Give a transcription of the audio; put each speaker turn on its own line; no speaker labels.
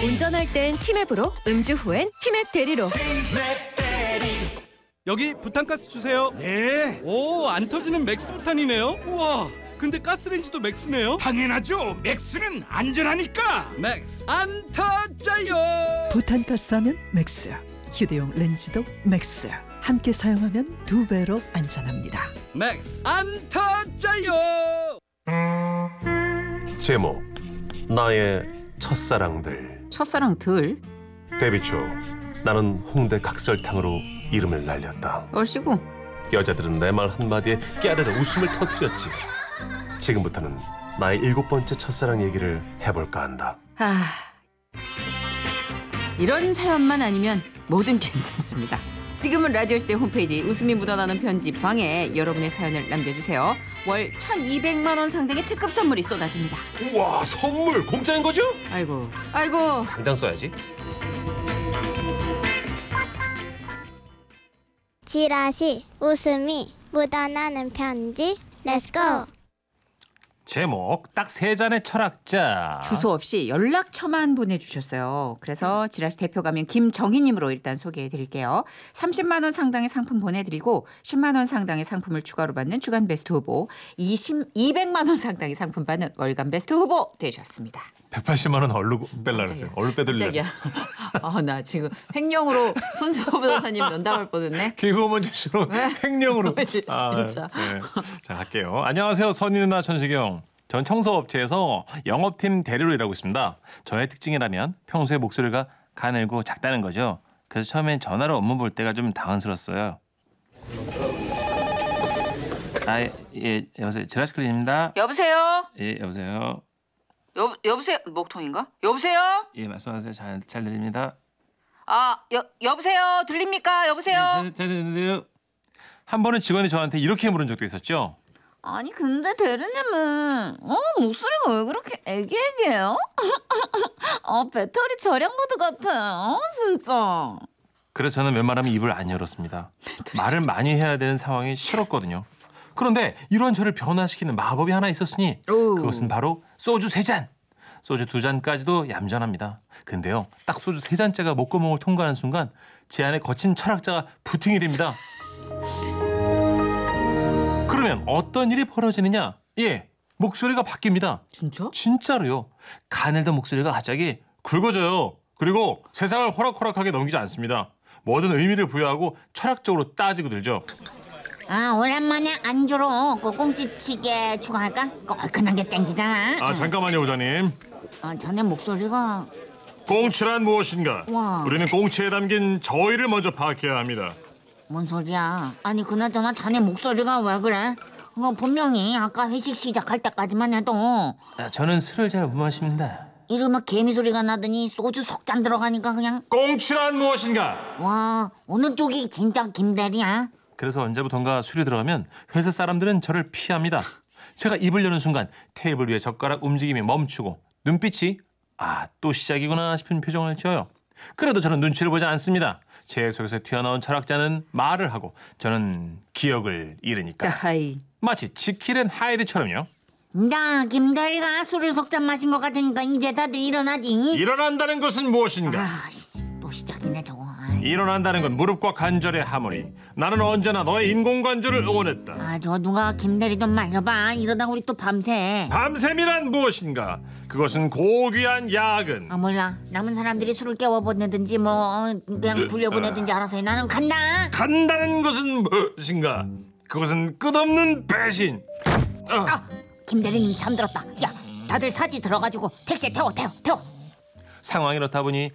운전할 땐 티맵으로, 음주 후엔 티맵 대리로.
여기 부탄가스 주세요.
네,
오, 안 터지는 맥스 부탄이네요. 우와, 근데 가스레인지도 맥스네요.
당연하죠. 맥스는 안전하니까.
맥스 안 터져요.
부탄가스 하면 맥스, 휴대용 렌즈도 맥스. 함께 사용하면 2배로 안전합니다.
맥스 안 터져요.
제목 나의 첫사랑들.
첫사랑들
데뷔 초 나는 홍대 각설탕으로 이름을 날렸다.
얼씨구.
여자들은 내 말 한마디에 깨르르 웃음을 터뜨렸지. 지금부터는 나의 7번째 첫사랑 얘기를 해볼까 한다.
이런 사연만 아니면 뭐든 괜찮습니다. 지금은 라디오시대 홈페이지 웃음이 묻어나는 편집방에 여러분의 사연을 남겨주세요. 월 1,200만 원 상당의 특급 선물이 쏟아집니다.
우와, 선물 공짜인 거죠?
아이고
당장 써야지.
지라시 웃음이 묻어나는 편지. 렛츠고.
제목 딱 3잔의 철학자.
주소 없이 연락처만 보내주셨어요. 그래서 지라시 대표 가명 김정희님으로 일단 소개해드릴게요. 30만 원 상당의 상품 보내드리고 10만 원 상당의 상품을 추가로 받는 주간 베스트 후보, 200만 원 상당의 상품 받는 월간 베스트 후보 되셨습니다.
180만 원 얼른 빼려고 그랬어요. 얼른 빼들려고.
깜짝이야. 나 지금 횡령으로 손수호 변호사님 면담할 뻔했네.
개그우먼 제시로
네?
횡령으로.
진짜.
네. 자, 갈게요. 안녕하세요. 선희 누나, 천식영. 전 청소업체에서 영업팀 대리로 일하고 있습니다. 저의 특징이라면 평소에 목소리가 가늘고 작다는 거죠. 그래서 처음엔 전화로 업무 볼 때가 좀 당황스러웠어요. 예, 여보세요. 지라시 클린입니다.
여보세요?
예, 여보세요.
여보세요? 목통인가? 여보세요?
예, 말씀하세요. 잘 들립니다.
여보세요? 들립니까? 여보세요?
잘 들리는데요. 한 번은 직원이 저한테 이렇게 물은 적도 있었죠.
아니 근데 대리님은 목소리가 왜 그렇게 애기애기해요? 배터리 절약 모드 같아요. 진짜.
그래서 저는 웬만하면 입을 안 열었습니다. 말을 많이 해야 되는 상황이 싫었거든요. 그런데 이런 저를 변화시키는 마법이 하나 있었으니 그것은 바로 소주 3잔. 소주 2잔까지도 얌전합니다. 근데요, 딱 소주 3잔째가 목구멍을 통과하는 순간 제 안에 거친 철학자가 부팅이 됩니다. 그러면 어떤 일이 벌어지느냐? 예, 목소리가 바뀝니다.
진짜?
진짜로요. 가늘던 목소리가 갑자기 굵어져요. 그리고 세상을 호락호락하게 넘기지 않습니다. 뭐든 의미를 부여하고 철학적으로 따지고 들죠.
오랜만에 안주로 꽁치찌개 추가할까? 얼큰한 게 땡기잖아.
잠깐만요, 부장님.
자네 목소리가
꽁치란 무엇인가?
와.
우리는 꽁치에 담긴 저희를 먼저 파악해야 합니다.
뭔 소리야? 아니 그나저나 자네 목소리가 왜 그래? 분명히 아까 회식 시작할 때까지만 해도
저는 술을 잘 못 마십니다.
이러면 개미 소리가 나더니 소주 3잔 들어가니까 그냥
꽁치란 무엇인가?
와 어느 쪽이 진짜 김대리야?
그래서 언제부턴가 술이 들어가면 회사 사람들은 저를 피합니다. 제가 입을 여는 순간 테이블 위에 젓가락 움직임이 멈추고 눈빛이 또 시작이구나 싶은 표정을 지어요. 그래도 저는 눈치를 보지 않습니다. 제 속에서 튀어나온 철학자는 말을 하고 저는 기억을 잃으니까. 마치 지킬앤 하이드처럼요.
나 김대리가 술을 3잔 마신 것 같으니까 이제 다들 일어나지.
일어난다는 것은 무엇인가?
또 시작이네 저거.
일어난다는 건 무릎과 관절의 하모니. 나는 언제나 너의 인공관절을 응원했다.
저 누가 김대리 좀 말려봐. 이러다 우리 또 밤새.
밤샘이란 무엇인가? 그것은 고귀한 야근.
몰라. 남은 사람들이 술을 깨워보내든지 그냥 굴려보내든지 알아서 해. 나는 간다.
간다는 것은 무엇인가? 그것은 끝없는 배신.
김대리님 잠들었다. 야 다들 사지 들어가지고 택시에 태워.
상황이 이렇다 보니